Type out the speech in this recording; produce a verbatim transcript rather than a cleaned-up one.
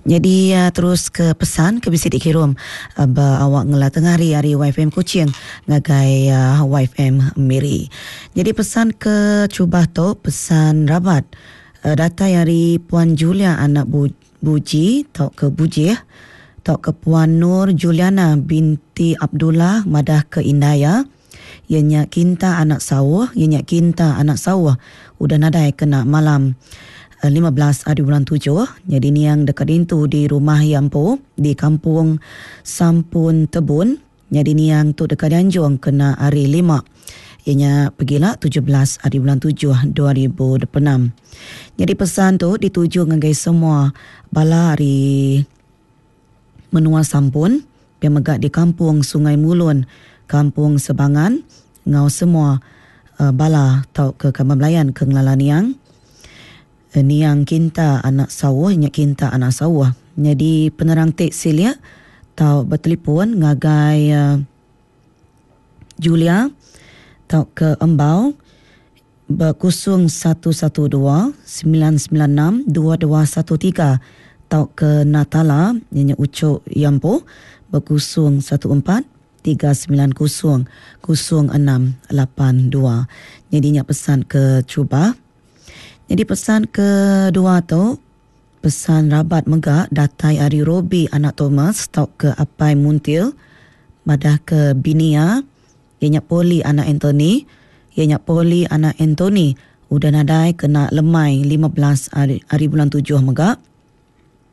Jadi uh, terus ke pesan ke bisi dikirim uh, ba awak ngela tengari hari Y F M Kuching ngagai uh, Y F M Miri. Jadi pesan ke Cubah tu pesan rabat uh, data hari Puan Julia anak Bu, Buji tau ke Buji tau ke Puan Nur Juliana binti Abdullah madah ke Indaya. Ianya kinta anak sawah, ianya kinta anak sawah udah nadai kena malam lima belas hari bulan tujuh. Jadi ni yang dekat itu di rumah Yampo di kampung Sampun Tebun. Jadi ni yang tu dekat Anjung kena hari lima. Ianya pergilah tujuh belas hari bulan tujuh dua ribu dua puluh enam. Jadi pesan tu dituju ngagai semua bala hari menua Sampun yang megak di kampung Sungai Mulun, kampung Sebangan, ngau semua uh, bala tau ke Kamar Melayan ke Ngelalaniang. Ni yang kinta anak sawah, nya kinta anak sawah. Jadi penerang tek silia tau bertelefon ngagai uh, Julia tau ke Embau berkusung satu satu dua sembilan sembilan enam dua dua satu tiga tau ke Natala nya Ucok Yampo berkusung satu empat tiga sembilan kosong kosong enam lapan dua. Jadi nya pesan ke Cuba. Jadi pesan kedua tu pesan rabat megak datai Ari Robi anak Thomas tau ke Apai Muntil madah ke Binia ianya Poli anak Anthony ianya Poli anak Anthony udah nadai kena lemai lima belas hari, hari bulan tujuh megak.